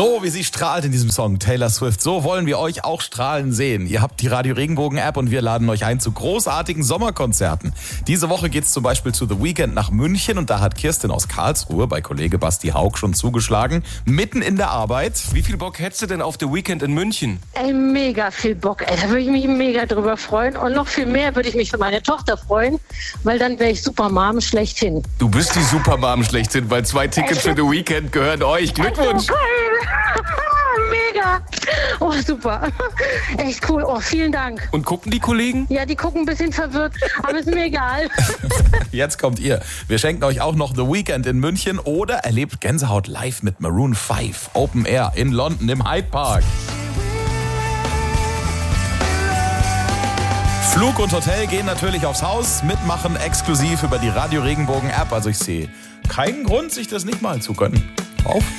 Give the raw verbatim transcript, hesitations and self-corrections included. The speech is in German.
So wie sie strahlt in diesem Song, Taylor Swift, so wollen wir euch auch strahlen sehen. Ihr habt die Radio Regenbogen App und wir laden euch ein zu großartigen Sommerkonzerten. Diese Woche geht's zum Beispiel zu The Weeknd nach München und da hat Kirsten aus Karlsruhe bei Kollege Basti Haug schon zugeschlagen, mitten in der Arbeit. Wie viel Bock hättest du denn auf The Weeknd in München? Ey, mega viel Bock, ey. Da würde ich mich mega drüber freuen und noch viel mehr würde ich mich für meine Tochter freuen, weil dann wäre ich Supermom schlechthin. Du bist die Supermom schlechthin, weil zwei Tickets für The Weeknd gehören euch. Glückwunsch! Mega! Oh, super. Echt cool. Oh, vielen Dank. Und gucken die Kollegen? Ja, die gucken ein bisschen verwirrt, aber ist mir egal. Jetzt kommt ihr. Wir schenken euch auch noch The Weeknd in München oder erlebt Gänsehaut live mit Maroon fünf Open Air in London im Hyde Park. Flug und Hotel gehen natürlich aufs Haus. Mitmachen exklusiv über die Radio Regenbogen App. Also ich sehe keinen Grund, sich das nicht mal zu gönnen. Auf